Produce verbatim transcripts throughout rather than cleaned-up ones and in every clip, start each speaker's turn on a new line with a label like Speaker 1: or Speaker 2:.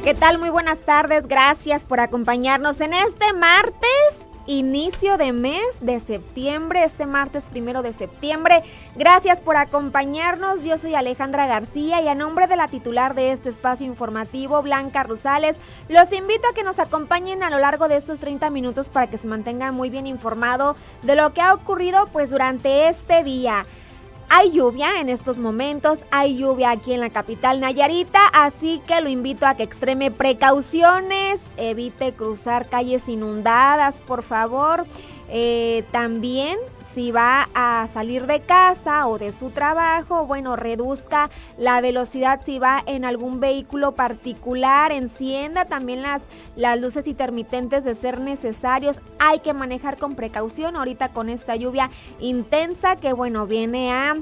Speaker 1: ¿Qué tal? Muy buenas tardes, gracias por acompañarnos en este martes, inicio de mes de septiembre, este martes primero de septiembre. Gracias por acompañarnos, yo soy Alejandra García y a nombre de la titular de este espacio informativo, Blanca Rosales, los invito a que nos acompañen a lo largo de estos treinta minutos para que se mantengan muy bien informado de lo que ha ocurrido pues durante este día. Hay lluvia en estos momentos, hay lluvia aquí en la capital Nayarita, así que lo invito a que extreme precauciones, evite cruzar calles inundadas, por favor. Eh, también, si va a salir de casa o de su trabajo, bueno, reduzca la velocidad si va en algún vehículo particular, encienda también las, las luces intermitentes de ser necesarios. Hay que manejar con precaución ahorita con esta lluvia intensa que, bueno, viene a...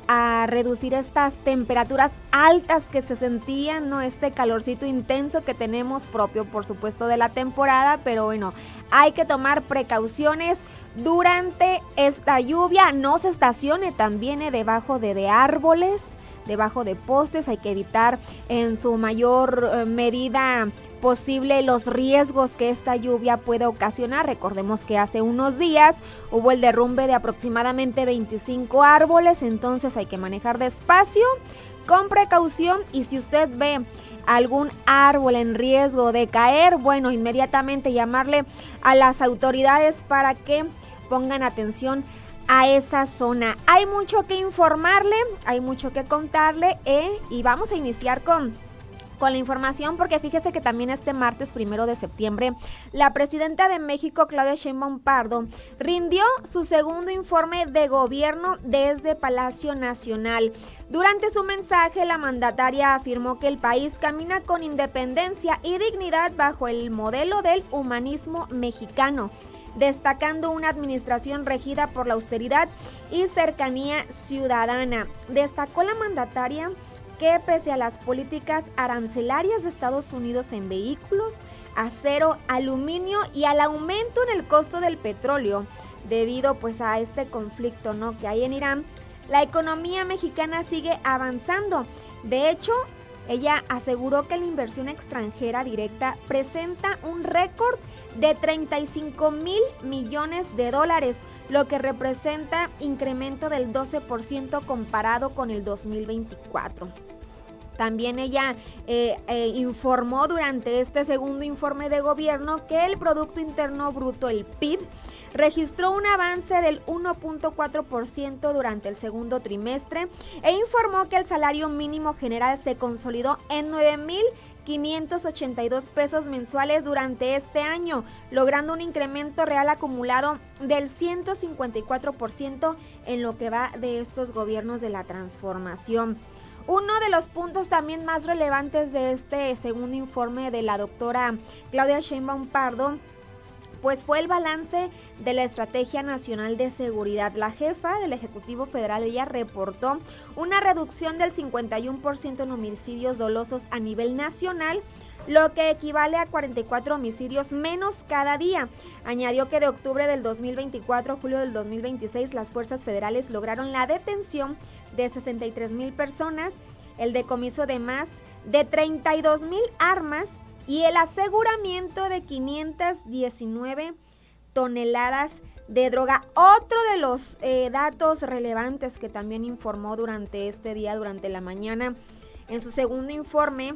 Speaker 1: a reducir estas temperaturas altas que se sentían, ¿no? Este calorcito intenso que tenemos propio, por supuesto, de la temporada, pero bueno, hay que tomar precauciones durante esta lluvia. No se estacione también eh, debajo de, de árboles, debajo de postes. Hay que evitar en su mayor eh, medida posible los riesgos que esta lluvia puede ocasionar. Recordemos que hace unos días hubo el derrumbe de aproximadamente veinticinco árboles, entonces hay que manejar despacio, con precaución, y si usted ve algún árbol en riesgo de caer, bueno, inmediatamente llamarle a las autoridades para que pongan atención a esa zona. Hay mucho que informarle, hay mucho que contarle eh, y vamos a iniciar con con la información porque fíjese que también este martes primero de septiembre la presidenta de México, Claudia Sheinbaum Pardo, rindió su segundo informe de gobierno desde Palacio Nacional. Durante su mensaje, la mandataria afirmó que el país camina con independencia y dignidad bajo el modelo del humanismo mexicano, destacando una administración regida por la austeridad y cercanía ciudadana. Destacó la mandataria que pese a las políticas arancelarias de Estados Unidos en vehículos, acero, aluminio y al aumento en el costo del petróleo, debido pues a este conflicto, ¿no?, que hay en Irán, la economía mexicana sigue avanzando. De hecho, ella aseguró que la inversión extranjera directa presenta un récord de treinta y cinco mil millones de dólares, lo que representa incremento del doce por ciento comparado con el dos mil veinticuatro. También ella eh, eh, informó durante este segundo informe de gobierno que el Producto Interno Bruto, el P I B, registró un avance del uno punto cuatro por ciento durante el segundo trimestre e informó que el salario mínimo general se consolidó en nueve mil quinientos ochenta y dos pesos mensuales durante este año, logrando un incremento real acumulado del ciento cincuenta y cuatro por ciento en lo que va de estos gobiernos de la transformación. Uno de los puntos también más relevantes de este segundo informe de la doctora Claudia Sheinbaum Pardo pues fue el balance de la Estrategia Nacional de Seguridad. La jefa del Ejecutivo Federal, ella reportó una reducción del cincuenta y uno por ciento en homicidios dolosos a nivel nacional, lo que equivale a cuarenta y cuatro homicidios menos cada día. Añadió que de octubre del dos mil veinticuatro a julio del dos mil veintiséis las fuerzas federales lograron la detención de sesenta y tres mil personas, el decomiso de más de treinta y dos mil armas y el aseguramiento de quinientas diecinueve toneladas de droga. Otro de los eh, datos relevantes que también informó durante este día, durante la mañana, en su segundo informe,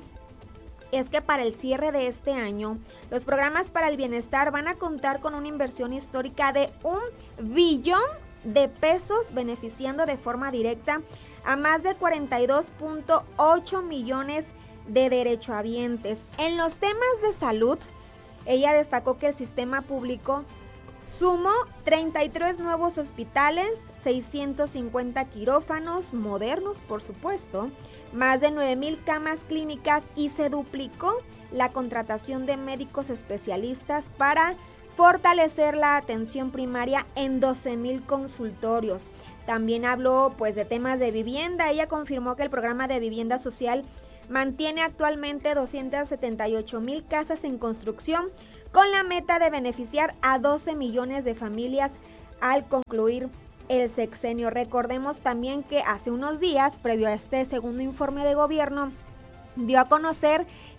Speaker 1: es que para el cierre de este año, los programas para el bienestar van a contar con una inversión histórica de un billón de pesos, beneficiando de forma directa a más de cuarenta y dos punto ocho millones de derechohabientes. En los temas de salud, ella destacó que el sistema público sumó treinta y tres nuevos hospitales, seiscientos cincuenta quirófanos modernos, por supuesto, más de nueve mil camas clínicas y se duplicó la contratación de médicos especialistas para fortalecer la atención primaria en doce mil consultorios. También habló pues de temas de vivienda. Ella confirmó que el programa de vivienda social mantiene actualmente doscientas setenta y ocho mil casas en construcción con la meta de beneficiar a doce millones de familias al concluir el sexenio. Recordemos también que hace unos días, previo a este segundo informe de gobierno, dio a conocer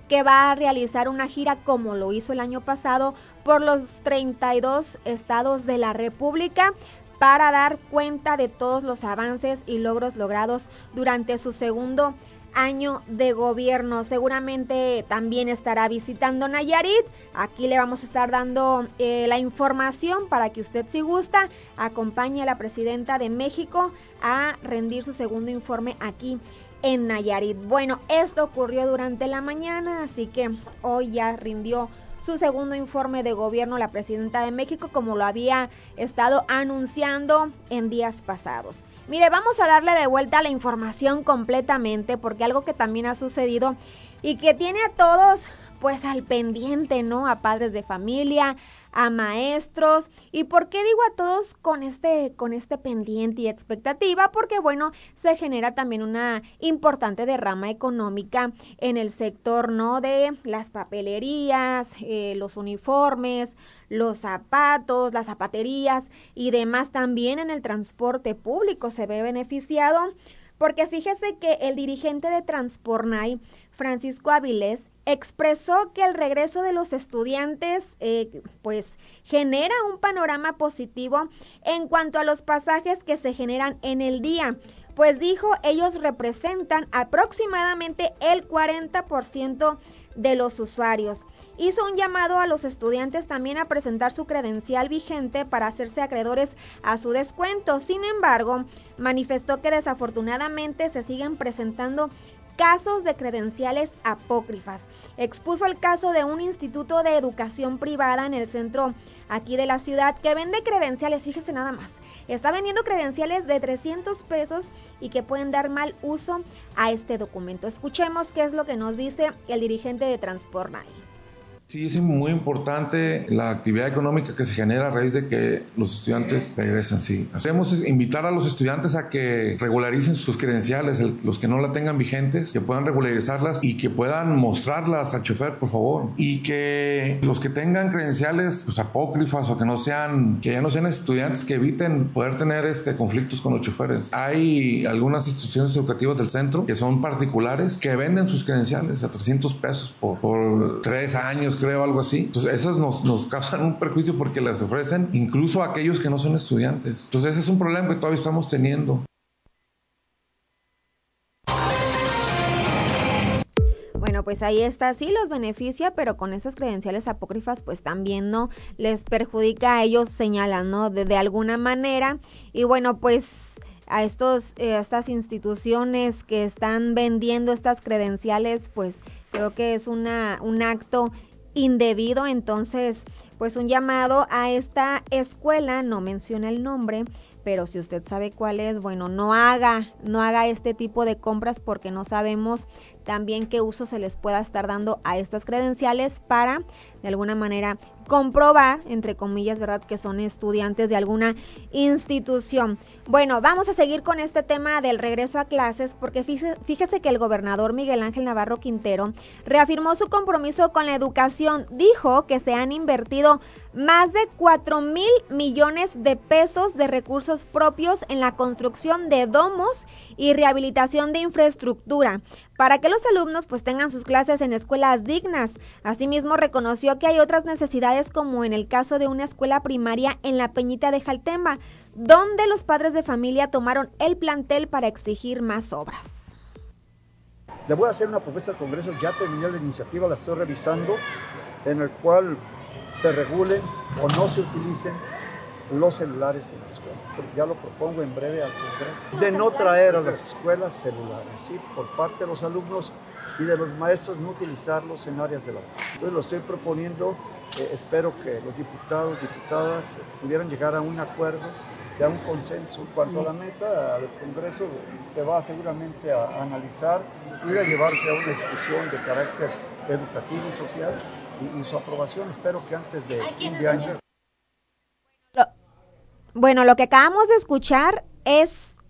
Speaker 1: que va a realizar una gira como lo hizo el año pasado por los treinta y dos estados de la República para dar cuenta de todos los avances y logros logrados durante su segundo año de gobierno. Seguramente también estará visitando Nayarit. Aquí le vamos a estar dando eh, la información para que usted, si gusta, acompañe a la presidenta de México a rendir su segundo informe aquí en Nayarit. Bueno, esto ocurrió durante la mañana, así que hoy ya rindió su segundo informe de gobierno la presidenta de México, como lo había estado anunciando en días pasados. Mire, vamos a darle de vuelta la información completamente, porque algo que también ha sucedido y que tiene a todos pues al pendiente, ¿no? A padres de familia, a maestros. ¿Y por qué digo a todos con este, con este pendiente y expectativa? Porque bueno, se genera también una importante derrama económica en el sector, ¿no? De las papelerías, eh, los uniformes, los zapatos, las zapaterías y demás. También en el transporte público se ve beneficiado, porque fíjese que el dirigente de Transpornay, Francisco Avilés, expresó que el regreso de los estudiantes eh, pues genera un panorama positivo en cuanto a los pasajes que se generan en el día, pues dijo, ellos representan aproximadamente el cuarenta por ciento de los usuarios. Hizo un llamado a los estudiantes también a presentar su credencial vigente para hacerse acreedores a su descuento. Sin embargo, manifestó que desafortunadamente se siguen presentando casos de credenciales apócrifas. Expuso el caso de un instituto de educación privada en el centro aquí de la ciudad que vende credenciales, fíjese nada más, está vendiendo credenciales de trescientos pesos y que pueden dar mal uso a este documento. Escuchemos qué es lo que nos dice el dirigente de Transpornay.
Speaker 2: Sí, es muy importante la actividad económica que se genera a raíz de que los estudiantes regresen, sí. Hacemos es invitar a los estudiantes a que regularicen sus credenciales, el, los que no la tengan vigentes, que puedan regularizarlas y que puedan mostrarlas al chofer, por favor. Y que los que tengan credenciales pues, apócrifas o que no sean, que ya no sean estudiantes, que eviten poder tener este, conflictos con los choferes. Hay algunas instituciones educativas del centro que son particulares que venden sus credenciales a trescientos pesos por, por tres años, creo, algo así. Entonces, esas nos, nos causan un perjuicio porque las ofrecen incluso a aquellos que no son estudiantes. Entonces, ese es un problema que todavía estamos teniendo.
Speaker 1: Bueno, pues ahí está, sí los beneficia, pero con esas credenciales apócrifas pues también no les perjudica, a ellos señalan, ¿no? De, de alguna manera. Y bueno, pues a estos, eh, estas instituciones que están vendiendo estas credenciales, pues creo que es una, un acto indebido. Entonces, pues un llamado a esta escuela, no menciona el nombre, pero si usted sabe cuál es, bueno, no haga, no haga este tipo de compras porque no sabemos también qué uso se les pueda estar dando a estas credenciales para, de alguna manera, comprobar, entre comillas, ¿verdad?, que son estudiantes de alguna institución. Bueno, vamos a seguir con este tema del regreso a clases porque fíjese, fíjese que el gobernador Miguel Ángel Navarro Quintero reafirmó su compromiso con la educación. Dijo que se han invertido más de cuatro mil millones de pesos de recursos propios en la construcción de domos y rehabilitación de infraestructura para que los alumnos pues tengan sus clases en escuelas dignas. Asimismo, reconoció que hay otras necesidades, como en el caso de una escuela primaria en la Peñita de Jaltemba, donde los padres de familia tomaron el plantel para exigir más obras.
Speaker 3: Le voy a hacer una propuesta al Congreso, ya terminé la iniciativa, la estoy revisando, en el cual se regulen o no se utilicen los celulares en las escuelas. Ya lo propongo en breve al Congreso, de no traer a las escuelas celulares, ¿sí? Por parte de los alumnos y de los maestros, no utilizarlos en áreas de la U. Entonces lo estoy proponiendo, eh, espero que los diputados, diputadas pudieran llegar a un acuerdo, a un consenso. En cuanto a la meta, el Congreso se va seguramente a, a analizar y a llevarse a una discusión de carácter educativo y social y, y su aprobación, espero que antes de fin de año.
Speaker 1: Bueno, lo que acabamos de escuchar es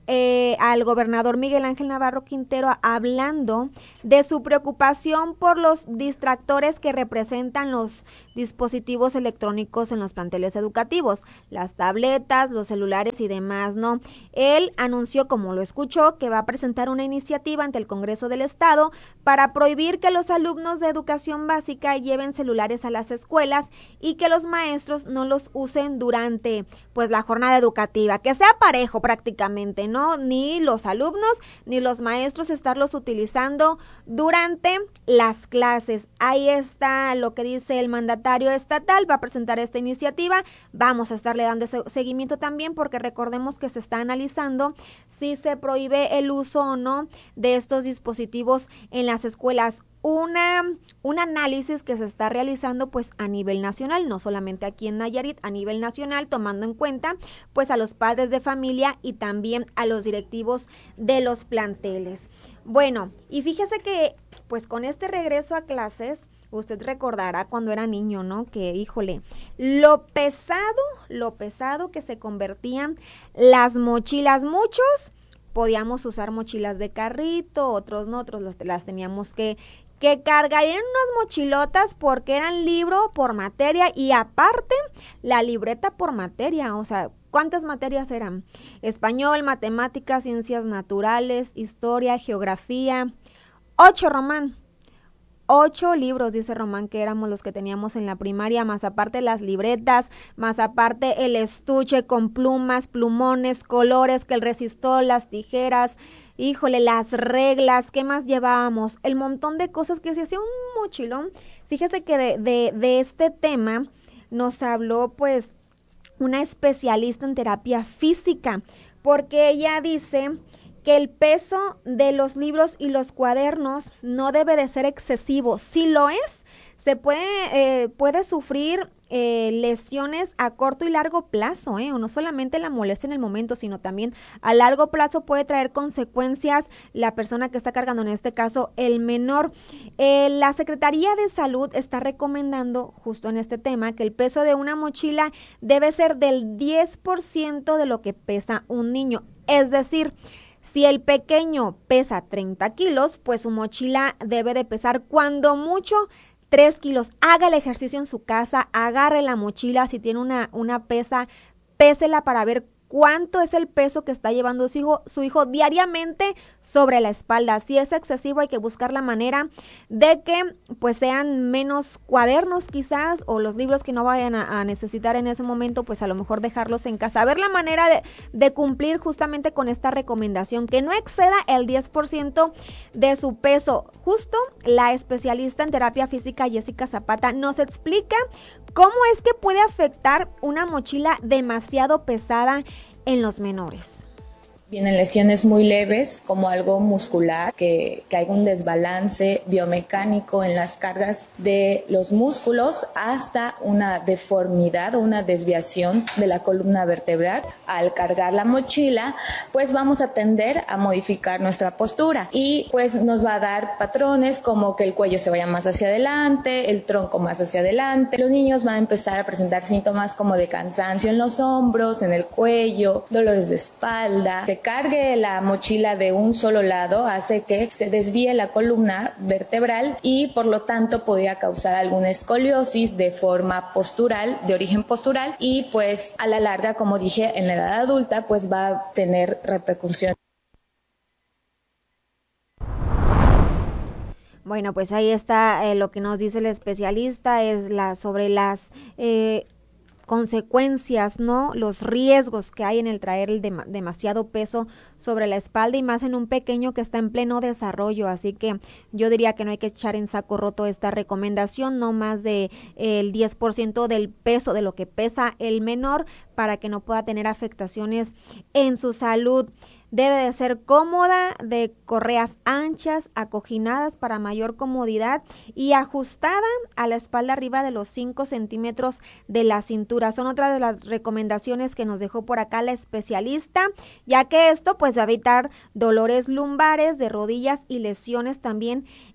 Speaker 1: eh, al gobernador Miguel Ángel Navarro Quintero hablando de su preocupación por los distractores que representan los dispositivos electrónicos en los planteles educativos, las tabletas, los celulares y demás, ¿no? Él anunció, como lo escuchó, que va a presentar una iniciativa ante el Congreso del Estado para prohibir que los alumnos de educación básica lleven celulares a las escuelas y que los maestros no los usen durante, pues, la jornada educativa, que sea parejo prácticamente, ¿no? Ni los alumnos ni los maestros estarlos utilizando durante las clases. Ahí está lo que dice el mandatario estatal, va a presentar esta iniciativa, vamos a estarle dando seguimiento también porque recordemos que se está analizando si se prohíbe el uso o no de estos dispositivos en las escuelas. Una, un análisis que se está realizando pues a nivel nacional, no solamente aquí en Nayarit, a nivel nacional, tomando en cuenta pues a los padres de familia y también a los directivos de los planteles. Bueno, y fíjese que pues con este regreso a clases, usted recordará cuando era niño, ¿no? Que, híjole, lo pesado, lo pesado que se convertían las mochilas. Muchos podíamos usar mochilas de carrito, otros no, otros las teníamos que, que cargar en unas mochilotas porque eran libro por materia y aparte la libreta por materia, o sea, ¿cuántas materias eran? Español, matemáticas, ciencias naturales, historia, geografía, ocho, Román. Ocho libros, dice Román, que éramos los que teníamos en la primaria, más aparte las libretas, más aparte el estuche con plumas, plumones, colores, que el resistol, las tijeras, híjole, las reglas, ¿qué más llevábamos? El montón de cosas que se hacía un mochilón. Fíjese que de, de, de este tema nos habló pues una especialista en terapia física, porque ella dice que el peso de los libros y los cuadernos no debe de ser excesivo. Si lo es, se puede, eh, puede sufrir eh, lesiones a corto y largo plazo, ¿eh? O no solamente la molestia en el momento, sino también a largo plazo puede traer consecuencias la persona que está cargando, en este caso el menor. Eh, la Secretaría de Salud está recomendando justo en este tema que el peso de una mochila debe ser del diez por ciento de lo que pesa un niño. Es decir, si el pequeño pesa treinta kilos, pues su mochila debe de pesar cuando mucho tres kilos. Haga el ejercicio en su casa, agarre la mochila, si tiene una, una pesa, pésela para ver cuánto es el peso que está llevando su hijo, su hijo diariamente sobre la espalda. Si es excesivo, hay que buscar la manera de que pues sean menos cuadernos quizás, o los libros que no vayan a, a necesitar en ese momento, pues a lo mejor dejarlos en casa. A ver la manera de, de cumplir justamente con esta recomendación, que no exceda el diez por ciento de su peso. Justo la especialista en terapia física Jessica Zapata nos explica cómo es que puede afectar una mochila demasiado pesada en los menores.
Speaker 4: Vienen lesiones muy leves, como algo muscular, que, que hay un desbalance biomecánico en las cargas de los músculos, hasta una deformidad o una desviación de la columna vertebral. Al cargar la mochila, pues vamos a tender a modificar nuestra postura y pues nos va a dar patrones como que el cuello se vaya más hacia adelante, el tronco más hacia adelante. Los niños van a empezar a presentar síntomas como de cansancio en los hombros, en el cuello, dolores de espalda. Cargue la mochila de un solo lado hace que se desvíe la columna vertebral y por lo tanto podría causar alguna escoliosis de forma postural, de origen postural, y pues a la larga, como dije, en la edad adulta pues va a tener repercusión.
Speaker 1: Bueno, pues ahí está eh, lo que nos dice el especialista, es la sobre las eh, consecuencias, ¿no? Los riesgos que hay en el traer el dem- demasiado peso sobre la espalda, y más en un pequeño que está en pleno desarrollo. Así que yo diría que no hay que echar en saco roto esta recomendación, no más de eh, el diez por ciento del peso de lo que pesa el menor, para que no pueda tener afectaciones en su salud. Debe de ser cómoda, de correas anchas, acoginadas para mayor comodidad y ajustada a la espalda arriba de los cinco centímetros de la cintura. Son otras de las recomendaciones que nos dejó por acá la especialista, ya que esto pues va a evitar dolores lumbares de rodillas y lesiones también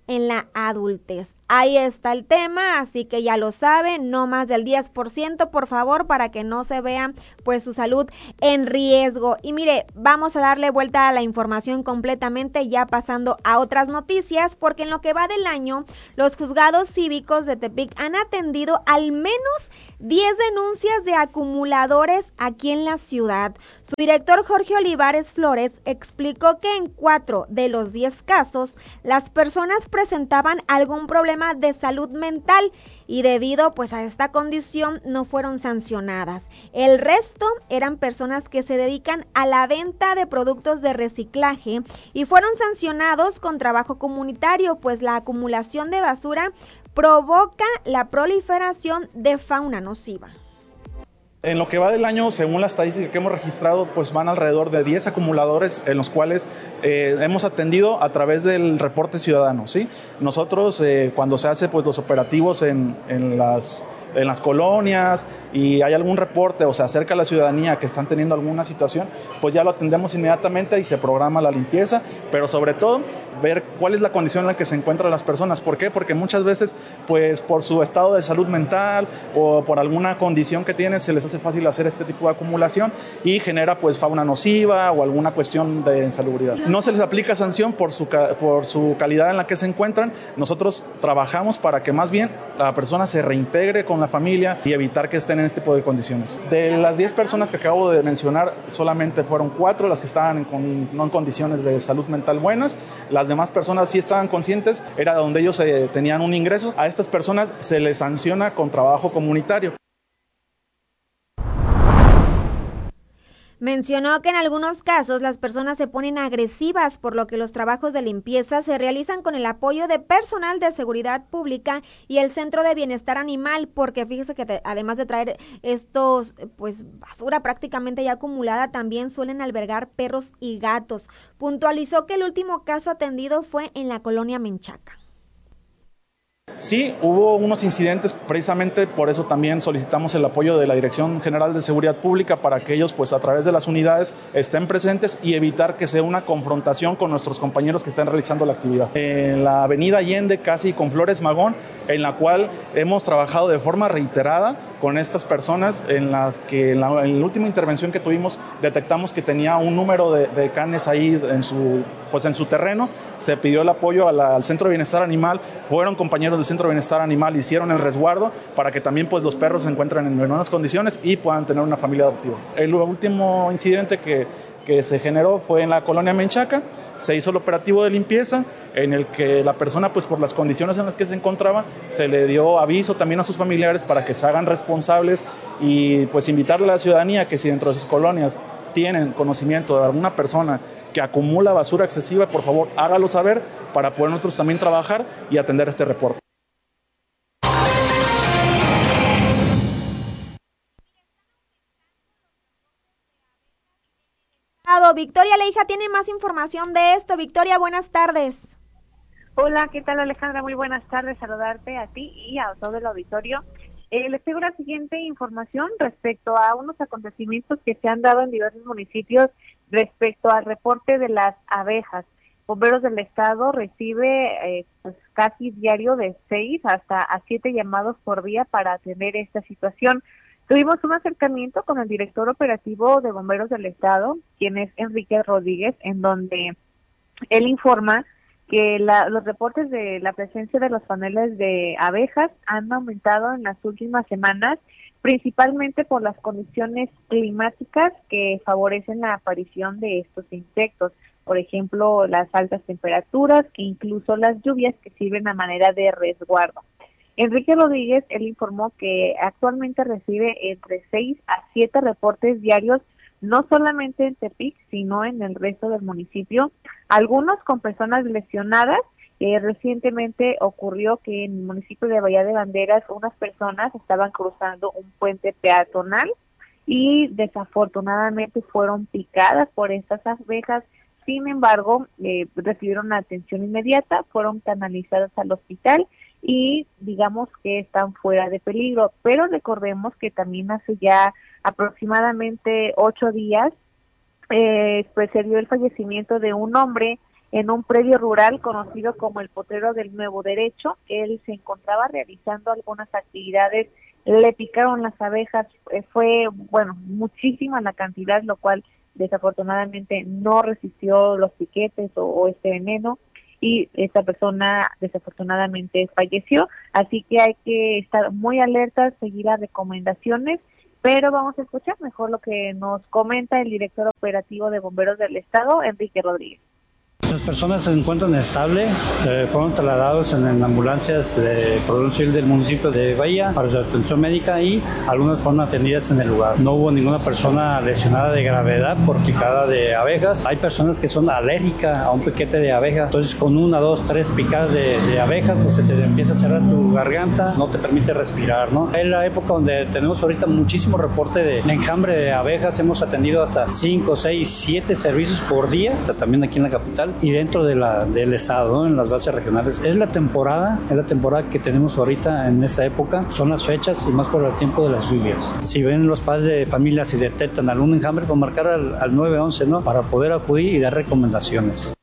Speaker 1: en la adultez. Ahí está el tema, así que ya lo saben, no más del diez por ciento, por favor, para que no se vea pues su salud en riesgo. Y mire, vamos a darle vuelta a la información completamente, ya pasando a otras noticias, porque en lo que va del año, los juzgados cívicos de Tepic han atendido al menos diez denuncias de acumuladores aquí en la ciudad. Su director Jorge Olivares Flores explicó que en cuatro de los diez casos, las personas presentaban algún problema de salud mental y debido pues a esta condición no fueron sancionadas. El resto eran personas que se dedican a la venta de productos de reciclaje y fueron sancionados con trabajo comunitario, pues la acumulación de basura provoca la proliferación de fauna nociva.
Speaker 5: En lo que va del año, según la estadística que hemos registrado, pues van alrededor de diez acumuladores en los cuales eh, hemos atendido a través del reporte ciudadano, ¿sí? Nosotros, eh, cuando se hace pues los operativos en, en las... en las colonias y hay algún reporte o se acerca a la ciudadanía que están teniendo alguna situación, pues ya lo atendemos inmediatamente y se programa la limpieza, pero sobre todo ver cuál es la condición en la que se encuentran las personas. ¿Por qué? Porque muchas veces, pues por su estado de salud mental o por alguna condición que tienen, se les hace fácil hacer este tipo de acumulación y genera pues fauna nociva o alguna cuestión de insalubridad. No se les aplica sanción por su, por su calidad en la que se encuentran. Nosotros trabajamos para que más bien la persona se reintegre con la familia y evitar que estén en este tipo de condiciones. De las diez personas que acabo de mencionar, solamente fueron cuatro las que estaban en, con, no en condiciones de salud mental buenas. Las demás personas sí estaban conscientes, era donde ellos eh, tenían un ingreso. A estas personas se les sanciona con trabajo comunitario.
Speaker 1: Mencionó que en algunos casos las personas se ponen agresivas, por lo que los trabajos de limpieza se realizan con el apoyo de personal de seguridad pública y el Centro de Bienestar Animal, porque fíjese que te, además de traer estos, pues basura prácticamente ya acumulada, también suelen albergar perros y gatos. Puntualizó que el último caso atendido fue en la colonia Menchaca.
Speaker 5: Sí, hubo unos incidentes, precisamente por eso también solicitamos el apoyo de la Dirección General de Seguridad Pública para que ellos, pues a través de las unidades, estén presentes y evitar que sea una confrontación con nuestros compañeros que están realizando la actividad. En la avenida Allende, casi con Flores Magón, en la cual hemos trabajado de forma reiterada con estas personas, en las que en la, en la última intervención que tuvimos detectamos que tenía un número de, de canes ahí en su, pues en su terreno. Se pidió el apoyo a la, al Centro de Bienestar Animal, fueron compañeros del Centro de Bienestar Animal, hicieron el resguardo para que también pues los perros se encuentren en buenas condiciones y puedan tener una familia adoptiva. El último incidente que que se generó fue en la colonia Menchaca. Se hizo el operativo de limpieza en el que la persona, pues por las condiciones en las que se encontraba, se le dio aviso también a sus familiares para que se hagan responsables y pues invitarle a la ciudadanía que si dentro de sus colonias tienen conocimiento de alguna persona que acumula basura excesiva, por favor hágalo saber para poder nosotros también trabajar y atender este reporte.
Speaker 1: Victoria Leija tiene más información de esto. Victoria, buenas tardes.
Speaker 6: Hola, ¿qué tal, Alejandra? Muy buenas tardes, saludarte a ti y a todo el auditorio. Eh, les tengo la siguiente información respecto a unos acontecimientos que se han dado en diversos municipios respecto al reporte de las abejas. Bomberos del Estado recibe eh, pues, casi diario de seis hasta a siete llamados por día para atender esta situación. Tuvimos un acercamiento con el director operativo de Bomberos del Estado, quien es Enrique Rodríguez, en donde él informa que la, los reportes de la presencia de los paneles de abejas han aumentado en las últimas semanas, principalmente por las condiciones climáticas que favorecen la aparición de estos insectos. Por ejemplo, las altas temperaturas, que incluso las lluvias que sirven a manera de resguardo. Enrique Rodríguez, él informó que actualmente recibe entre seis a siete reportes diarios, no solamente en Tepic, sino en el resto del municipio, algunos con personas lesionadas. Eh, recientemente ocurrió que en el municipio de Bahía de Banderas unas personas estaban cruzando un puente peatonal y desafortunadamente fueron picadas por estas abejas. Sin embargo, eh, recibieron atención inmediata, fueron canalizadas al hospital y digamos que están fuera de peligro, pero recordemos que también hace ya aproximadamente ocho días eh, pues se dio el fallecimiento de un hombre en un predio rural conocido como el Potrero del Nuevo Derecho. Él se encontraba realizando algunas actividades, le picaron las abejas, eh, fue, bueno, muchísima la cantidad, lo cual desafortunadamente no resistió los piquetes o, o este veneno, y esta persona desafortunadamente falleció, así que hay que estar muy alertas, seguir las recomendaciones, pero vamos a escuchar mejor lo que nos comenta el director operativo de Bomberos del Estado, Enrique Rodríguez.
Speaker 7: Las personas se encuentran estables, se fueron trasladados en, en ambulancias de Protección Civil del municipio de Bahía para su atención médica y algunas fueron atendidas en el lugar. No hubo ninguna persona lesionada de gravedad por picada de abejas. Hay personas que son alérgicas a un piquete de abeja, entonces con una, dos, tres picadas de, de abejas, pues se te empieza a cerrar tu garganta, no te permite respirar, ¿no? Es la época donde tenemos ahorita muchísimo reporte de enjambre de abejas, hemos atendido hasta cinco, seis, siete servicios por día, también aquí en la capital, y dentro de la, del estado, ¿no? En las bases regionales. Es la temporada, es la temporada que tenemos ahorita en esa época, son las fechas y más por el tiempo de las lluvias. Si ven los padres de familia, si detectan algún enjambre, pues marcar al, al nueve once, ¿no? Para poder acudir y dar recomendaciones.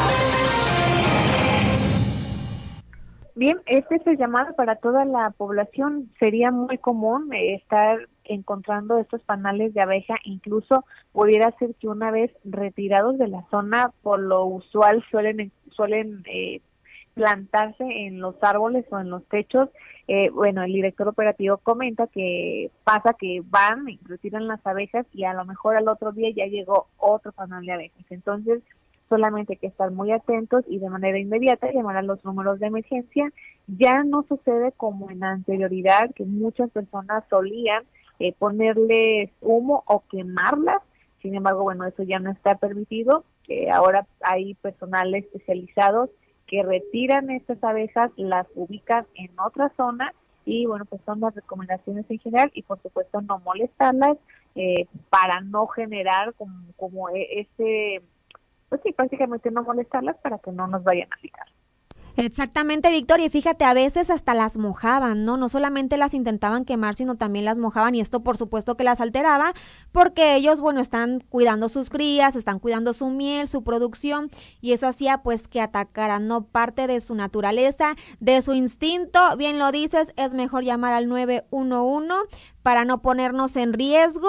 Speaker 6: Bien, este es el llamado para toda la población. Sería muy común eh, estar encontrando estos panales de abeja, incluso pudiera ser que una vez retirados de la zona, por lo usual suelen suelen eh, plantarse en los árboles o en los techos. Eh, bueno, el director operativo comenta que pasa que van y retiran las abejas y a lo mejor al otro día ya llegó otro panal de abejas. Entonces, solamente hay que estar muy atentos y de manera inmediata llamar a los números de emergencia. Ya no sucede como en la anterioridad, que muchas personas solían eh, ponerles humo o quemarlas. Sin embargo, bueno, eso ya no está permitido. Eh, ahora hay personal especializados que retiran estas abejas, las ubican en otra zona y, bueno, pues son las recomendaciones en general y, por supuesto, no molestarlas eh, para no generar como, como ese... pues sí, prácticamente no molestarlas para que no nos vayan a picar.
Speaker 1: Exactamente, Victoria, y fíjate, a veces hasta las mojaban, ¿no? No solamente las intentaban quemar, sino también las mojaban, y esto por supuesto que las alteraba, porque ellos, bueno, están cuidando sus crías, están cuidando su miel, su producción, y eso hacía pues que atacaran, ¿no? Parte de su naturaleza, de su instinto, bien lo dices, es mejor llamar al nueve uno uno para no ponernos en riesgo,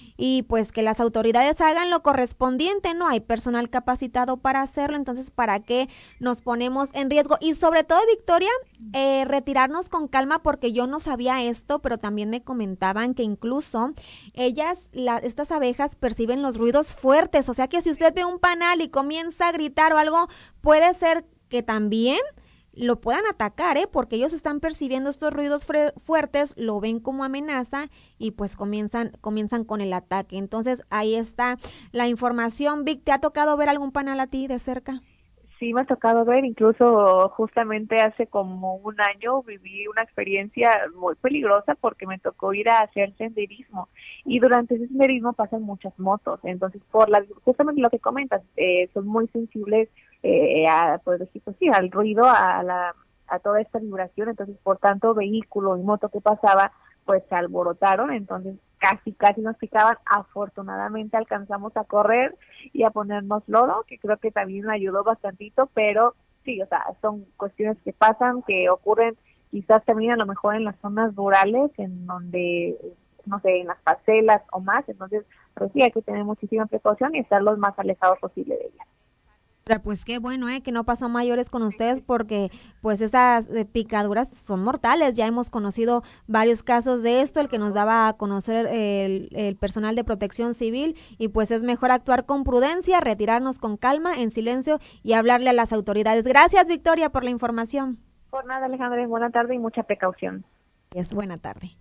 Speaker 1: y pues que las autoridades hagan lo correspondiente, ¿no? Hay personal capacitado para hacerlo, entonces ¿para qué nos ponemos en riesgo? Y sobre todo, Victoria, eh, retirarnos con calma, porque yo no sabía esto, pero también me comentaban que incluso ellas, la, estas abejas perciben los ruidos fuertes, o sea que si usted ve un panal y comienza a gritar o algo, puede ser que también lo puedan atacar, ¿eh? Porque ellos están percibiendo estos ruidos fuertes, lo ven como amenaza y pues comienzan comienzan con el ataque. Entonces ahí está la información. Vic, ¿te ha tocado ver algún panal a ti de cerca?
Speaker 6: Sí, me ha tocado ver, incluso justamente hace como un año viví una experiencia muy peligrosa porque me tocó ir a hacer senderismo y durante ese senderismo pasan muchas motos, entonces por la, justamente lo que comentas, eh, son muy sensibles eh, a, pues, pues, sí, al ruido, a, la, a toda esta vibración, entonces por tanto vehículo y moto que pasaba pues se alborotaron, entonces casi, casi nos picaban. Afortunadamente alcanzamos a correr y a ponernos lodo, que creo que también me ayudó bastantito, pero sí, o sea, son cuestiones que pasan, que ocurren quizás también a lo mejor en las zonas rurales, en donde, no sé, en las parcelas o más, entonces, pero sí hay que tener muchísima precaución y estar lo más alejados posible de ellas.
Speaker 1: Pues qué bueno, eh, que no pasó a mayores con ustedes, porque pues esas eh, picaduras son mortales. Ya hemos conocido varios casos de esto, el que nos daba a conocer el, el personal de Protección Civil, y pues es mejor actuar con prudencia, retirarnos con calma, en silencio y hablarle a las autoridades. Gracias, Victoria, por la información.
Speaker 6: Por nada, Alejandra, buena tarde y mucha precaución.
Speaker 1: Es buena tarde.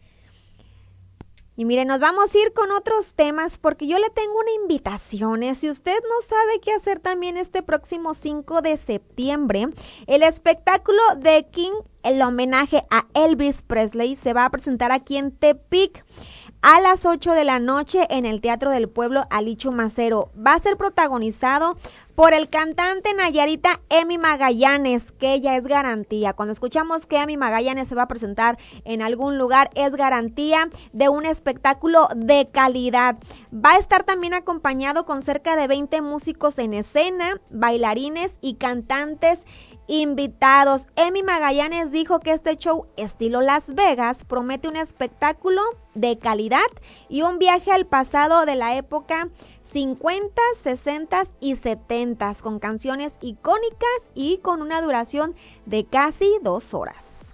Speaker 1: Y mire, nos vamos a ir con otros temas, porque yo le tengo una invitación. ¿eh? Si usted no sabe qué hacer también este próximo cinco de septiembre, el espectáculo de King, el homenaje a Elvis Presley, se va a presentar aquí en Tepic a las ocho de la noche en el Teatro del Pueblo Ali Chumacero. Va a ser protagonizado por el cantante nayarita Emi Magallanes, que ella es garantía. Cuando escuchamos que Emi Magallanes se va a presentar en algún lugar, es garantía de un espectáculo de calidad. Va a estar también acompañado con cerca de veinte músicos en escena, bailarines y cantantes invitados. Emi Magallanes dijo que este show estilo Las Vegas promete un espectáculo de calidad y un viaje al pasado de la época cincuenta, sesenta y setenta, con canciones icónicas y con una duración de casi dos horas.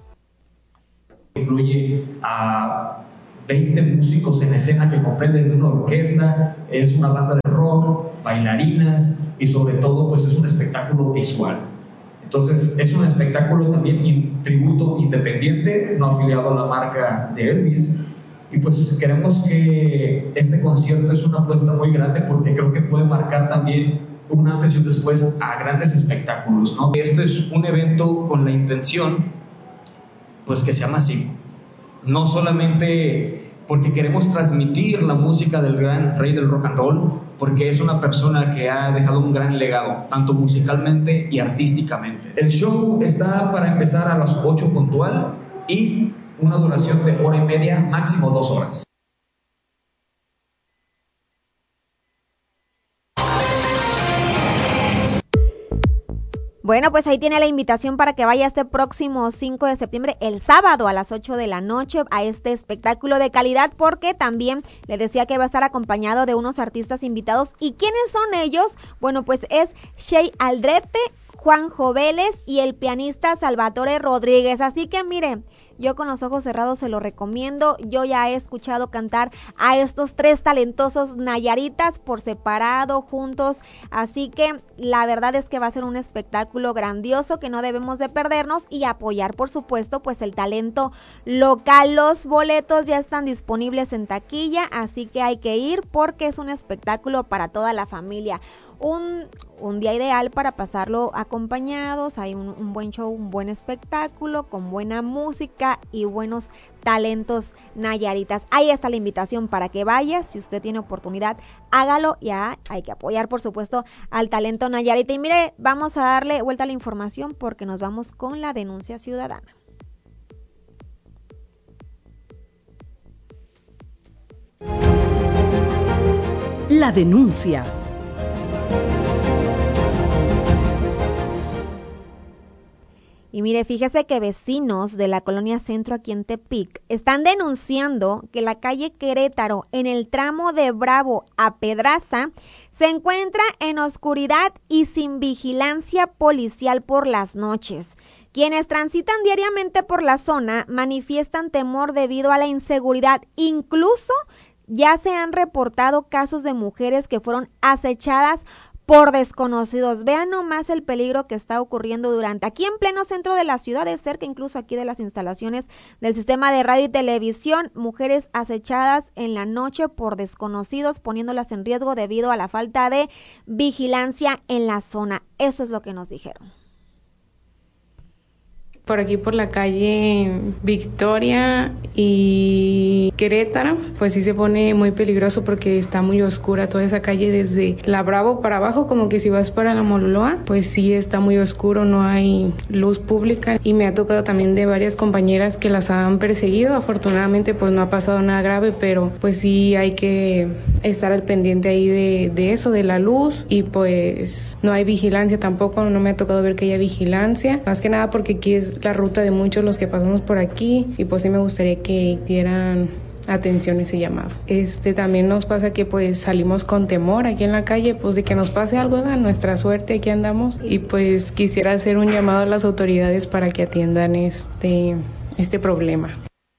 Speaker 8: Incluye a veinte músicos en escena que comprende desde una orquesta, es una banda de rock, bailarinas y sobre todo pues es un espectáculo visual. Entonces es un espectáculo también in, tributo independiente, no afiliado a la marca de Elvis, y pues queremos que este concierto es una apuesta muy grande porque creo que puede marcar también un antes y un después a grandes espectáculos, ¿no? Este es un evento con la intención pues que sea masivo, no solamente porque queremos transmitir la música del gran rey del rock and roll, porque es una persona que ha dejado un gran legado, tanto musicalmente y artísticamente. El show está para empezar a las ocho puntual y una duración de hora y media, máximo dos horas.
Speaker 1: Bueno, pues ahí tiene la invitación para que vaya este próximo cinco de septiembre, el sábado a las ocho de la noche, a este espectáculo de calidad, porque también le decía que va a estar acompañado de unos artistas invitados. ¿Y quiénes son ellos? Bueno, pues es Shea Aldrete, Juanjo Vélez y el pianista Salvatore Rodríguez. Así que miren, yo con los ojos cerrados se lo recomiendo. Yo ya he escuchado cantar a estos tres talentosos nayaritas por separado, juntos. Así que la verdad es que va a ser un espectáculo grandioso que no debemos de perdernos y apoyar, por supuesto, pues el talento local. Los boletos ya están disponibles en taquilla, así que hay que ir porque es un espectáculo para toda la familia. Un, un día ideal para pasarlo acompañados. Hay un, un buen show, un buen espectáculo con buena música y buenos talentos nayaritas. Ahí está la invitación para que vaya. Si usted tiene oportunidad, hágalo. Ya hay que apoyar, por supuesto, al talento nayarita. Y mire, vamos a darle vuelta a la información porque nos vamos con la denuncia ciudadana.
Speaker 9: La denuncia.
Speaker 1: Y mire, fíjese que vecinos de la colonia Centro aquí en Tepic están denunciando que la calle Querétaro en el tramo de Bravo a Pedraza se encuentra en oscuridad y sin vigilancia policial por las noches. Quienes transitan diariamente por la zona manifiestan temor debido a la inseguridad. Incluso ya se han reportado casos de mujeres que fueron acechadas por desconocidos. Vean nomás el peligro que está ocurriendo durante aquí en pleno centro de la ciudad, de cerca incluso aquí de las instalaciones del sistema de radio y televisión. Mujeres acechadas en la noche por desconocidos, poniéndolas en riesgo debido a la falta de vigilancia en la zona. Eso es lo que nos dijeron.
Speaker 10: Por aquí por la calle Victoria y Querétaro, pues sí se pone muy peligroso porque está muy oscura toda esa calle desde la Bravo para abajo, como que si vas para la Mololoa, pues sí está muy oscuro, no hay luz pública y me ha tocado también de varias compañeras que las han perseguido. Afortunadamente pues no ha pasado nada grave, pero pues sí hay que estar al pendiente ahí de, de eso, de la luz, y pues no hay vigilancia tampoco, no me ha tocado ver que haya vigilancia, más que nada porque aquí es la ruta de muchos los que pasamos por aquí y pues sí me gustaría que dieran atención ese llamado. Este también nos pasa que pues salimos con temor aquí en la calle, pues de que nos pase algo, da nuestra suerte, aquí andamos, y pues quisiera hacer un llamado a las autoridades para que atiendan este, este problema.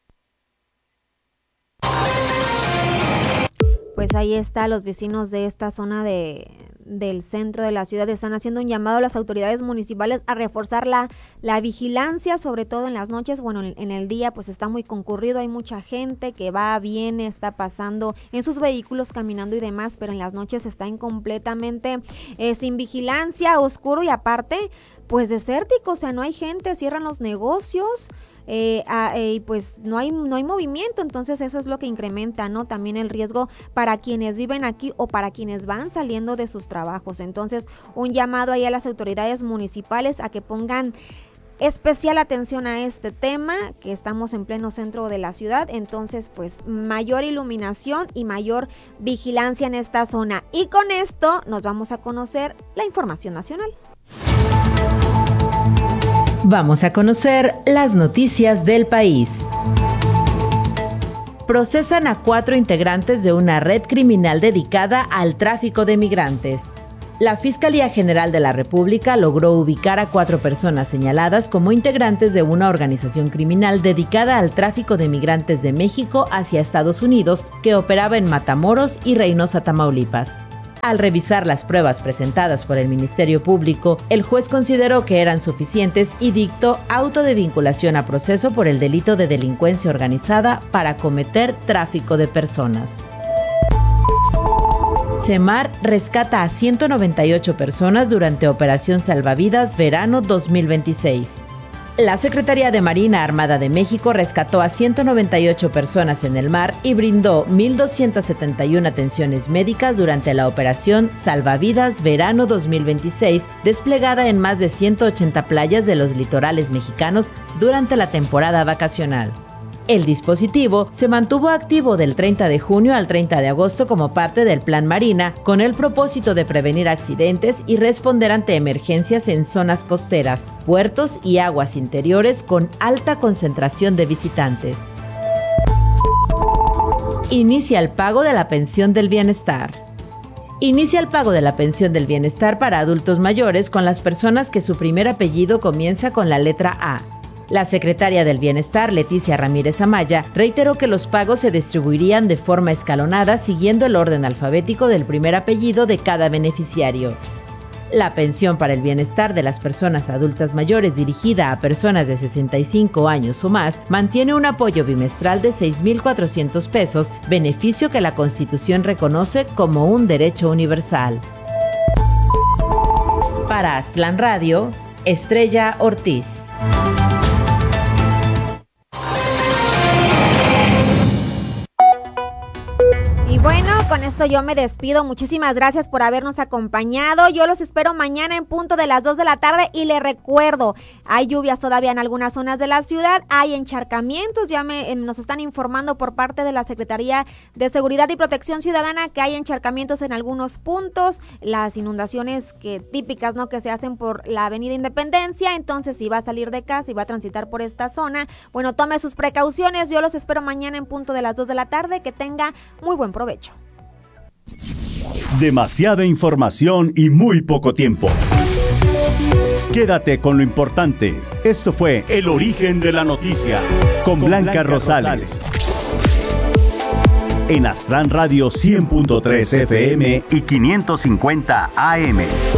Speaker 1: Pues ahí está, los vecinos de esta zona de del centro de la ciudad están haciendo un llamado a las autoridades municipales a reforzar la, la vigilancia, sobre todo en las noches. Bueno, en, en el día pues está muy concurrido, hay mucha gente que va, viene, está pasando en sus vehículos, caminando y demás, pero en las noches están completamente eh, sin vigilancia, oscuro, y aparte pues desértico, o sea, no hay gente, cierran los negocios. Eh, eh, pues no hay no hay movimiento, entonces eso es lo que incrementa, ¿no? También el riesgo para quienes viven aquí o para quienes van saliendo de sus trabajos. Entonces, un llamado ahí a las autoridades municipales a que pongan especial atención a este tema, que estamos en pleno centro de la ciudad, entonces pues mayor iluminación y mayor vigilancia en esta zona. Y con esto nos vamos a conocer la información nacional.
Speaker 11: Vamos a conocer las noticias del país. Procesan a cuatro integrantes de una red criminal dedicada al tráfico de migrantes. La Fiscalía General de la República logró ubicar a cuatro personas señaladas como integrantes de una organización criminal dedicada al tráfico de migrantes de México hacia Estados Unidos que operaba en Matamoros y Reynosa, Tamaulipas. Al revisar las pruebas presentadas por el Ministerio Público, el juez consideró que eran suficientes y dictó auto de vinculación a proceso por el delito de delincuencia organizada para cometer tráfico de personas. Semar rescata a ciento noventa y ocho personas durante Operación Salvavidas Verano dos mil veintiséis. La Secretaría de Marina Armada de México rescató a ciento noventa y ocho personas en el mar y brindó mil doscientas setenta y una atenciones médicas durante la Operación Salvavidas Verano dos mil veintiséis, desplegada en más de ciento ochenta playas de los litorales mexicanos durante la temporada vacacional. El dispositivo se mantuvo activo del treinta de junio al treinta de agosto como parte del Plan Marina, con el propósito de prevenir accidentes y responder ante emergencias en zonas costeras, puertos y aguas interiores con alta concentración de visitantes. Inicia el pago de la pensión del bienestar. Inicia el pago de la pensión del bienestar para adultos mayores con las personas que su primer apellido comienza con la letra A. La secretaria del Bienestar, Leticia Ramírez Amaya, reiteró que los pagos se distribuirían de forma escalonada siguiendo el orden alfabético del primer apellido de cada beneficiario. La pensión para el bienestar de las personas adultas mayores dirigida a personas de sesenta y cinco años o más mantiene un apoyo bimestral de seis mil cuatrocientos pesos, beneficio que la Constitución reconoce como un derecho universal. Para Aztlán Radio, Estrella Ortiz.
Speaker 1: Y bueno, con esto yo me despido. Muchísimas gracias por habernos acompañado. Yo los espero mañana en punto de las dos de la tarde y les recuerdo, hay lluvias todavía en algunas zonas de la ciudad, hay encharcamientos, ya me, eh, nos están informando por parte de la Secretaría de Seguridad y Protección Ciudadana que hay encharcamientos en algunos puntos, las inundaciones que típicas, ¿no?, que se hacen por la Avenida Independencia. Entonces, si va a salir de casa y va a transitar por esta zona, bueno, tome sus precauciones. Yo los espero mañana en punto de las dos de la tarde. Que tenga muy buen provecho.
Speaker 12: Demasiada información y muy poco tiempo. Quédate con lo importante. Esto fue El Origen de la Noticia con, con Blanca, Blanca Rosales. Rosales. En Aztlán Radio cien punto tres F M y quinientos cincuenta A M.